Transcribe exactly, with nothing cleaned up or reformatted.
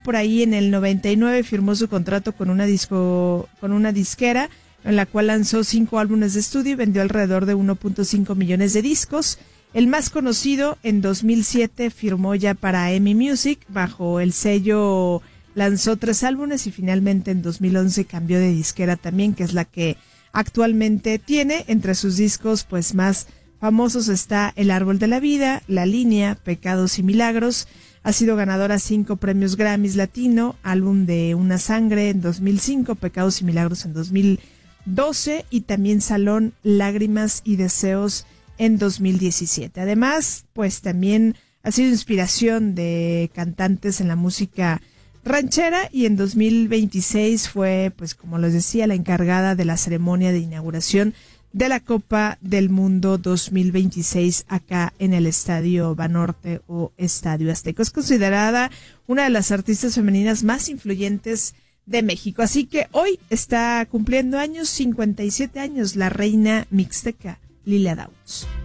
Por ahí en el noventa y nueve firmó su contrato con una disco, con una disquera, en la cual lanzó cinco álbumes de estudio y vendió alrededor de uno punto cinco millones de discos. El más conocido, en dos mil siete, firmó ya para E M I Music, bajo el sello lanzó tres álbumes y finalmente en dos mil once cambió de disquera también, que es la que actualmente tiene. Entre sus discos pues más famosos está El Árbol de la Vida, La Línea, Pecados y Milagros. Ha sido ganadora cinco premios Grammys Latino, álbum de Una Sangre en dos mil cinco, Pecados y Milagros en dos mil doce y también Salón, Lágrimas y Deseos en dos mil diecisiete. Además, pues también ha sido inspiración de cantantes en la música ranchera y en dos mil veintiséis fue, pues como les decía, la encargada de la ceremonia de inauguración de la Copa del Mundo dos mil veintiséis acá en el Estadio Banorte o Estadio Azteca. Es considerada una de las artistas femeninas más influyentes de México. Así que hoy está cumpliendo años, cincuenta y siete años, la reina mixteca Lilia Downs.